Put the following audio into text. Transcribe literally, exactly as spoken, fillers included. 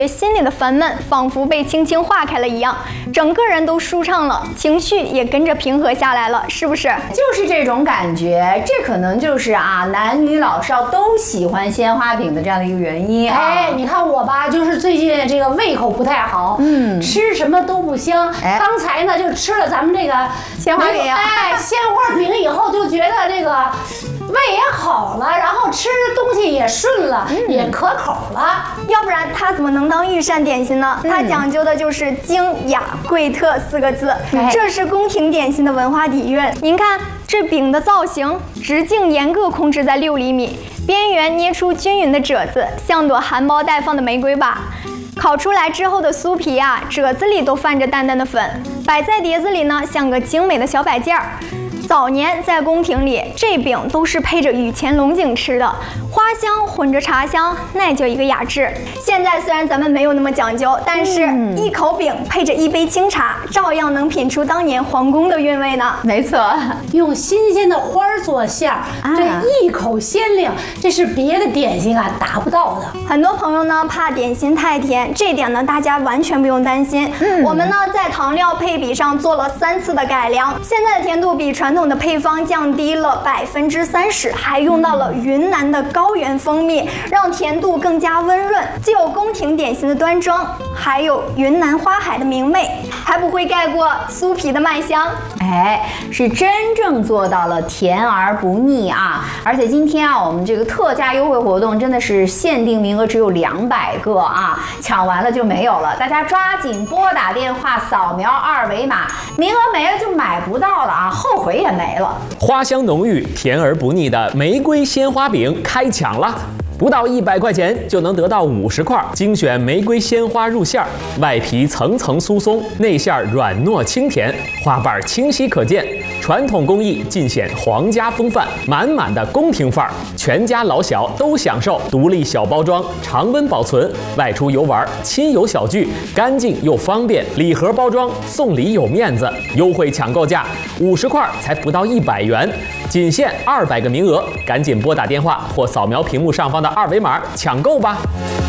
心里的烦闷仿佛被轻轻化开了一样，整个人都舒畅了，情绪也跟着平和下来了，是不是？ 就是这种感觉，这可能就是啊，男女老少都喜欢鲜花饼的这样的一个原因啊。 哎，你看我吧，就是最近这个胃口不太好，嗯，吃什么都不香。哎，刚才呢就吃了咱们这个鲜花饼， 哎，鲜花饼以后就觉得这个胃也好了，然后吃东西也顺了，嗯、也可口了。 要不然它怎么能当御膳点心呢？嗯、它讲究的就是精雅贵特四个字，哎、这是宫廷点心的文化底蕴。您看这饼的造型，直径严格控制在六厘米，边缘捏出均匀的褶子，像朵含苞待放的玫瑰吧。烤出来之后的酥皮啊，褶子里都泛着淡淡的粉，摆在碟子里呢，像个精美的小摆件儿。早年在宫廷里，这饼都是配着御前龙井吃的，花香混着茶香，那叫一个雅致。现在虽然咱们没有那么讲究，但是一口饼配着一杯清茶，照样能品出当年皇宫的韵味呢。 没错， 用新鲜的花儿做馅儿，啊、这一口鲜亮，这是别的点心啊达不到的。 很多朋友呢怕点心太甜，这点呢大家完全不用担心。嗯、我们呢在糖料配比上做了三次的改良，现在的甜度比传统的配方降低了百分之三十，还用到了云南的高原蜂蜜，让甜度更加温润，既有宫廷点心的端庄，还有云南花海的明媚，还不会盖过酥皮的麦香。 哎，是真正做到了甜而不腻啊！而且今天啊，我们这个特价优惠活动真的是限定名额只有两百个啊，抢完了就没有了，大家抓紧拨打电话扫描二维码，名额没了就买不到了啊，后悔也没了。 花香浓郁、甜而不腻的玫瑰鲜花饼开抢了！不到一百块钱就能得到五十块精选玫瑰鲜花入馅儿，外皮层层酥松，内馅软糯清甜，花瓣清晰可见。传统工艺尽显皇家风范，满满的宫廷范儿，全家老小都享受。独立小包装，常温保存，外出游玩亲友小聚，干净又方便。礼盒包装，送礼有面子。优惠抢购价五十块才不到一百元，仅限二百个名额，赶紧拨打电话或扫描屏幕上方的二维码抢购吧。